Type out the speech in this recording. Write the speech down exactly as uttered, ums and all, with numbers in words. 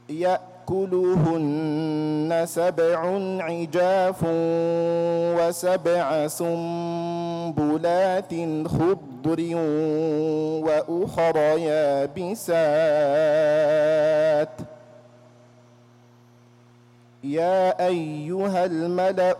يأكلهن سبع عجاف وسبع سنبلات خضر وأخر يابسات. يا أيها الملأ